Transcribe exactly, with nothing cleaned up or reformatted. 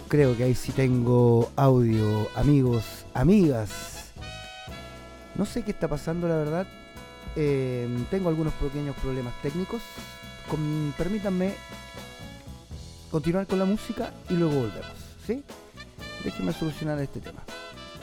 Creo que ahí sí tengo audio, amigos, amigas. No sé qué está pasando, la verdad. Eh, tengo algunos pequeños problemas técnicos. Con, permítanme continuar con la música y luego volvemos, ¿sí? Déjenme solucionar este tema.